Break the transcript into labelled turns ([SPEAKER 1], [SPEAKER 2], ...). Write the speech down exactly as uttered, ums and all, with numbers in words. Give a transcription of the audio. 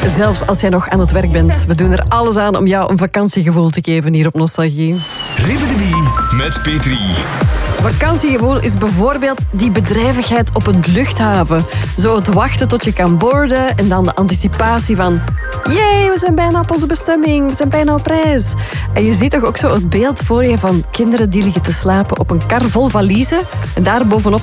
[SPEAKER 1] Zelfs als jij nog aan het werk bent. We doen er alles aan om jou een vakantiegevoel te geven hier op Nostalgie.
[SPEAKER 2] Ribbidi met P drie.
[SPEAKER 1] Vakantiegevoel is bijvoorbeeld die bedrijvigheid op een luchthaven. Zo het wachten tot je kan boarden en dan de anticipatie van... Jee, we zijn bijna op onze bestemming, we zijn bijna op reis. En je ziet toch ook zo het beeld voor je van kinderen die liggen te slapen op een kar vol valiezen en daar bovenop